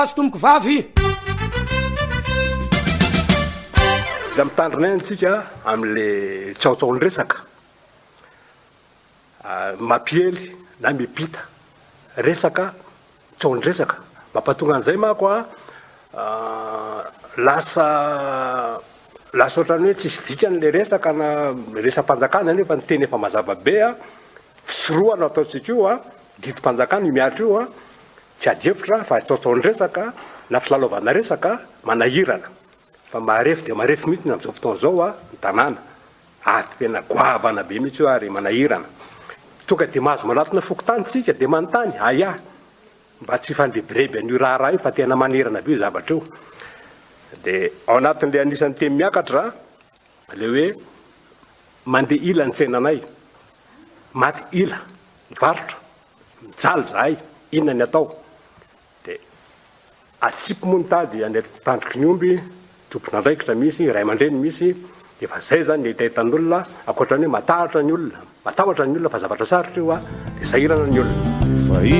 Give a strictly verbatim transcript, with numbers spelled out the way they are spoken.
Tomoko vavy da mitandrina antsika am'le tsaotsaony resaka mapiely na mipita resaka tsaony resaka mampatonga an'izay mako a lasa lasa ohatrany hoe tsisy dikany le resaka na resam-panjakana nefa ny teny efa mazava be a fisyroa no ataontsika io a didim-panjakana io miatra io a tsy adefitra fa tsaotsaony resaka na filalaovana resaka manahirana fa marefy dia marefy mihitsy ny amin'izao fotoana izao a ny tanàna ary tena goavana be mihitsy io ary manahirana tonga dia mahazo manatona fokotany tsika dia manontany aya mba tsy fandrebireby an'io raharaha io fa tena manirana be io zavatra io dia ao anatin'ilay anisan'ny teny miakatra le hoe mandeha ila ny tsenanay maty ila mivarotra mijaly zahay inona ny atao dia atsipy moa ny tady any tandroky ny omby tompona andraikitra misy ray aman-dreny misy efa zay zany nahitahitan'olona ankoatra ny hoe matahotra ny olona matahotra ny olona fa zavatra sarotra io a dia sahirana ny olona.